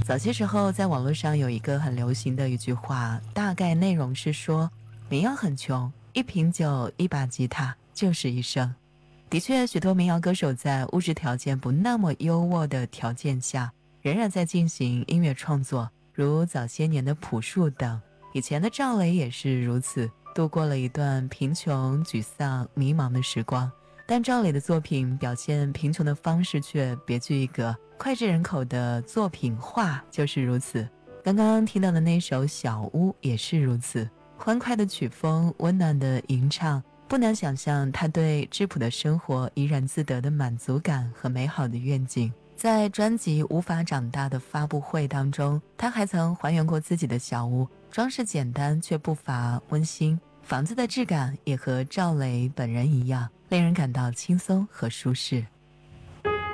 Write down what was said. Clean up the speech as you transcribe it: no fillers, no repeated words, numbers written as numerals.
早些时候在网络上有一个很流行的一句话，大概内容是说，民谣很穷，一瓶酒，一把吉他，就是一生。的确，许多民谣歌手在物质条件不那么优渥的条件下，仍然在进行音乐创作，如早些年的朴树等。以前的赵雷也是如此，度过了一段贫穷、沮丧、迷茫的时光。但赵雷的作品表现贫穷的方式却别具一格，脍炙人口的作品画就是如此。刚刚听到的那首《小屋》也是如此，欢快的曲风，温暖的吟唱，不难想象他对质朴的生活怡然自得的满足感和美好的愿景。在专辑《无法长大》的发布会当中，他还曾还原过自己的小屋，装饰简单却不乏温馨，房子的质感也和赵雷本人一样，令人感到轻松和舒适。